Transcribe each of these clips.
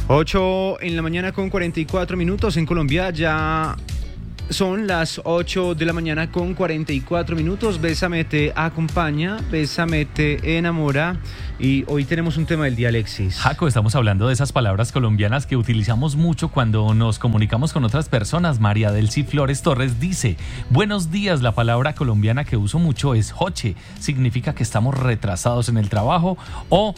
8 en la mañana con 44 minutos en Colombia. Ya son las 8 de la mañana con 44 minutos. Bésame te acompaña, Bésame te enamora. Y hoy tenemos un tema del día, Alexis. Jaco, estamos hablando de esas palabras colombianas que utilizamos mucho cuando nos comunicamos con otras personas. María Delcy Flores Torres dice: buenos días, la palabra colombiana que uso mucho es joche. Significa que estamos retrasados en el trabajo o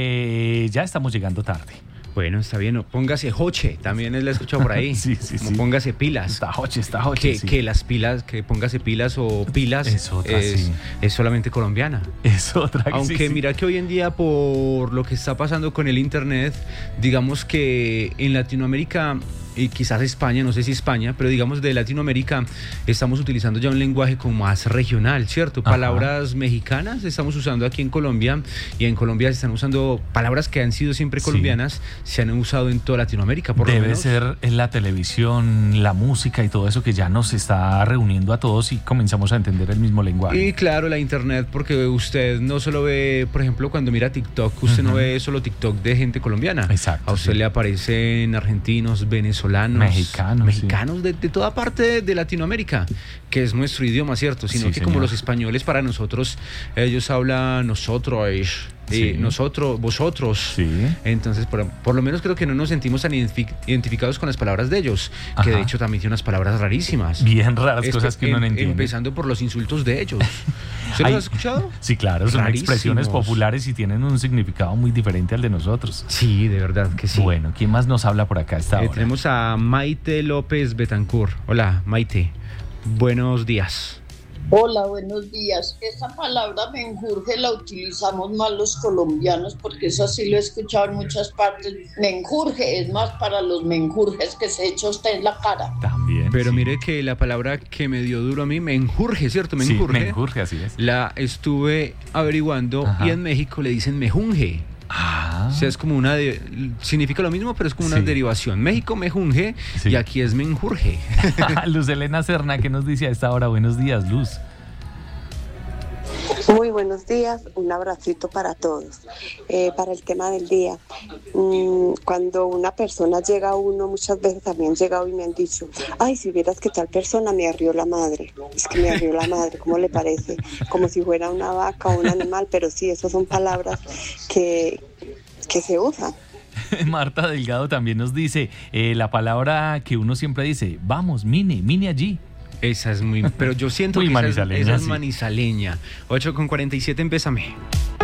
que ya estamos llegando tarde. Bueno, está bien, póngase joche, también la he escuchado por ahí. Sí. Póngase pilas. Está joche. Que las pilas, que póngase pilas o pilas es otra, es solamente colombiana. Es otra. Aunque mira que hoy en día, por lo que está pasando con el internet, digamos que en Latinoamérica y quizás España, no sé si España, pero digamos de Latinoamérica estamos utilizando ya un lenguaje como más regional, ¿cierto? Ajá. Palabras mexicanas estamos usando aquí en Colombia, y en Colombia se están usando palabras que han sido siempre colombianas, se han usado en toda Latinoamérica, por lo menos. Debe ser en la televisión, la música y todo eso que ya nos está reuniendo a todos y comenzamos a entender el mismo lenguaje. Y claro, la internet, porque usted no solo ve, por ejemplo, cuando mira TikTok, usted no ve solo TikTok de gente colombiana. Exacto. A usted le aparecen argentinos, venezolanos, mexicanos de toda parte de Latinoamérica, que es nuestro idioma, ¿cierto? Sino que como los españoles, para nosotros, ellos hablan nosotros, nosotros, vosotros. Sí. Entonces, por lo menos creo que no nos sentimos tan identificados con las palabras de ellos, que de hecho también tienen unas palabras rarísimas. Bien raras, cosas que uno no entiende. Empezando por los insultos de ellos. ¿Usted los ha escuchado? Sí, claro, son Rarísimos. expresiones populares y tienen un significado muy diferente al de nosotros. Sí, de verdad que sí. Bueno, ¿quién más nos habla por acá a esta hora? Tenemos a Maite López Betancourt. Hola, Maite. Buenos días. Hola, buenos días. Esa palabra menjurje la utilizamos más los colombianos porque eso sí lo he escuchado en muchas partes. Menjurje es más para los menjurjes que se echa usted en la cara. También. Pero mire que la palabra que me dio duro a mí, menjurje, ¿cierto? Menjurje. Sí, menjurje, así es. La estuve averiguando. Y en México le dicen mejunje. O sea, es como significa lo mismo, pero es como una derivación. México, mejunje, y aquí es menjurje. Luz Elena Serna, ¿qué nos dice a esta hora? Buenos días, Luz. Muy buenos días, un abracito para todos. Para el tema del día, cuando una persona llega a uno, muchas veces también llegado y me han dicho: ay, si vieras que tal persona me arrió la madre. Es que me arrió la madre, ¿cómo le parece? Como si fuera una vaca o un animal, pero sí, esas son palabras que se usan. Marta Delgado también nos dice la palabra que uno siempre dice: vamos, mine allí. Esa es muy... Pero yo siento muy que manizaleña, esa es manizaleña. 8:47, Bésame.